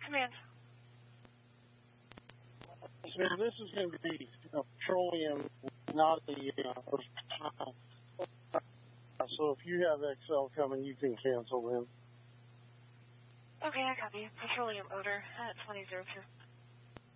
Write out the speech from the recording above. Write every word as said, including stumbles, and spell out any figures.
Command. So this is going to be uh, petroleum, not the uh, so if you have X L coming, you can cancel them. Okay, I copy. Petroleum odor at twenty oh two.